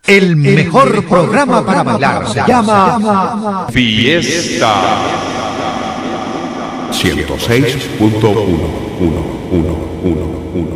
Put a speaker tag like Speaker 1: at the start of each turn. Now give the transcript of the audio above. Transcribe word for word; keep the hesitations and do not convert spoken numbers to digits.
Speaker 1: El mejor programa para bailar se llama
Speaker 2: Fiesta ciento seis punto uno.